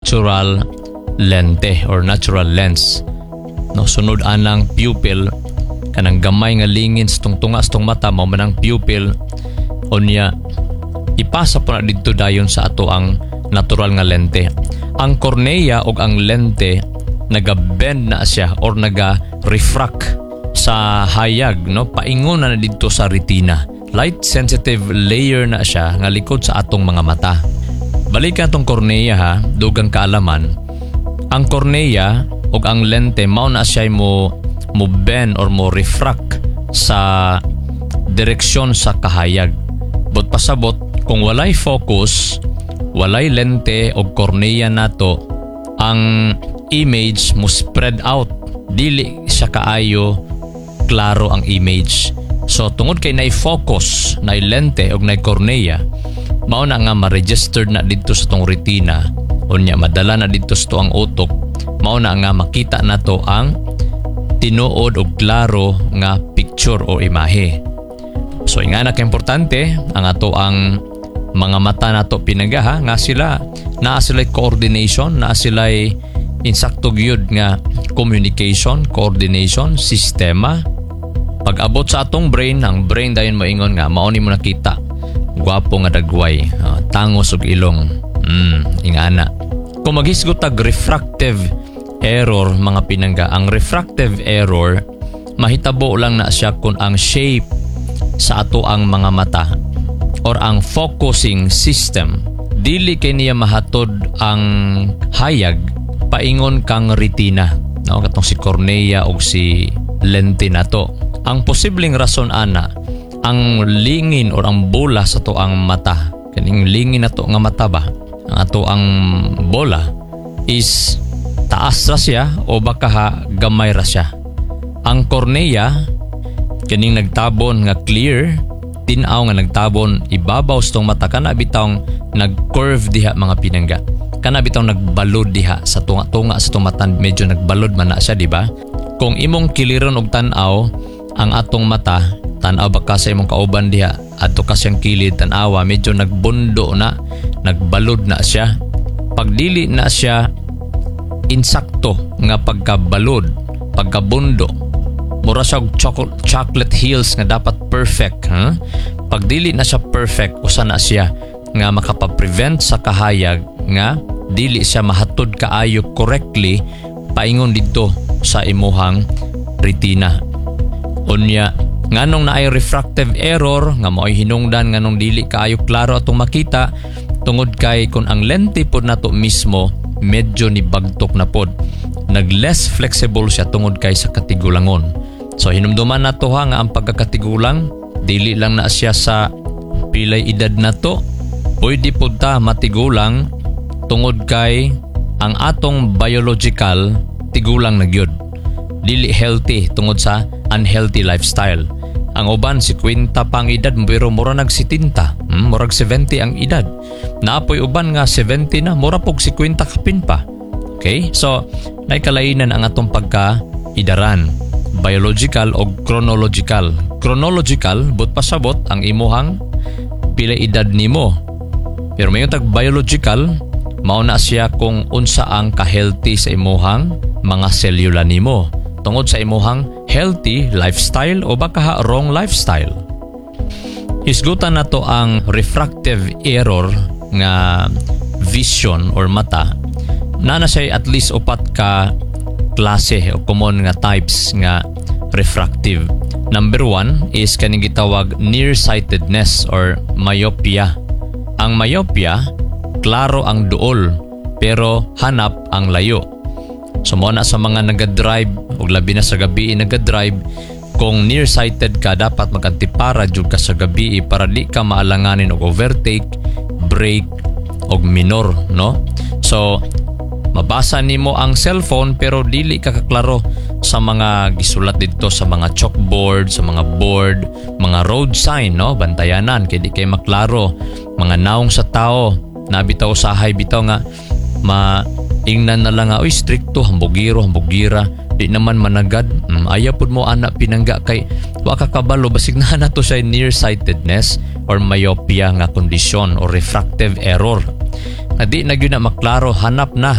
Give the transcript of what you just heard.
natural lente or natural lens. No, sunod anang pupil kanang gamay nga lingin sa tunga sa mata mao man ang pupil, unya ipasa po na dito dayon sa ato ang natural nga lente. Ang cornea o ang lente naga-bend na siya or naga-refract sa hayag, no, paingon na dito sa retina. Light sensitive layer na siya nga likod sa atong mga mata. Balikan atong cornea ha, dugang kaalaman. Ang cornea o ang lente mao na siya mo bend or mo refract sa direksyon sa kahayag. But pasabot kung walay focus, walay lente o cornea nato, ang image mo spread out, dili siya kaayo klaro ang image. So tungod kay nay-focus, nay-lente o nay-cornea, mao na nga ma-registered na dito sa tong retina, unya madala na dito sa tuang utok, mao na nga makita nato ang tinuod o klaro nga picture o imahe. So ingana ka importante ang ato ang mga mata nato pinagaha nga sila naa sila coordination, naa sila insakto gyud nga communication, coordination, sistema. Pag abot sa atong brain, ang brain dayon moingon nga mao ni mo nakita gwapo nga dagway, tangos ug ilong. Ingana. Kung maghisgot tag refractive error mga pinangga, ang refractive error mahitabo lang na siya kung ang shape sa ato ang mga mata or ang focusing system dili kay niya mahatod ang hayag paingon kang retina, no, katong si cornea o si lente nato. Ang posibleng rason ana, ang lingin or ang bola sa to ang mata, kaning lingin nato nga mata ba, ang ato ang bola is taas ra siya o baka gamay ra siya. Ang cornea kaning nagtabon nga clear, tinaw nga nagtabon ibabaw sa tong mata, kana bitawng nag-curve diha mga pinangga, kana bitawng nagbalod diha sa tunga-tunga sa tong mata, medyo nagbalod man na siya, di ba? Kung imong kiliron og tan-aw ang atong mata, tan-aw baka sa imong kauban diha adto ka siyang kilid, tan-awa medyo nagbundo na, nagbalod na siya. Pag dili na siya insakto nga pagkabalod, pagkabundo, mura siya chocolate hills nga dapat perfect, ha? Pag dili na siya perfect, usa na siya nga makapaprevent sa kahayag nga dili siya mahatod kaayo correctly paingon dito sa imuhang retina. Unya nganong naay refractive error nga mao'y hinungdan nganong dili kaayo klaro atong makita tungod kay kun ang lente pod nato mismo medyo ni bagtok na pod, nag less flexible siya tungod kay sa katigulangon. So hinumduman nato ha nga ang pagkakatigulang dili lang na siya sa pilay edad nato, pwede pod ta matigulang tungod kay ang atong biological tigulang na gyud, dili healthy tungod sa unhealthy lifestyle. Ang uban 50 pang edad pero mura nag 70, murag 70 ang edad. Naapoy uban nga 70 na, mura pog 50 kapin pa. Okay? So, nay kalainan ang atong pagka-idaran, biological o chronological. Chronological, but pasabot ang imuhang pila edad nimo. Pero mayon tag biological, mao na siya kung unsa ang ka-healthy sa imuhang mga selula nimo tungod sa imuhang healthy lifestyle o baka wrong lifestyle. Hisgutan na to ang refractive error nga vision or mata. Na siya at least upat ka klase o common nga types nga refractive. Number 1 is kaning gitawag nearsightedness or myopia. Ang myopia, klaro ang duol pero hanap ang layo. So mo na sa mga nagadrive o labi na sa gabi nagadrive, kung nearsighted ka dapat magantipara jud ka sa gabi para di ka maalanganin og overtake, brake og minor, no? So mabasa nimo ang cellphone pero dili ka kaklaro sa mga gisulat dito sa mga chalkboard, sa mga board, mga road sign, no? Bantayanan kay di kay maklaro. Mga naong sa tao, nabitaw usahay bitaw nga ingnan na lang nga, oy stricto, hambugira, di naman managad. Ayaw po mo anak pinangga kay waka kabalo basig na to sa nearsightedness or myopia nga kondisyon or refractive error. Di na gyud na maklaro, hanap na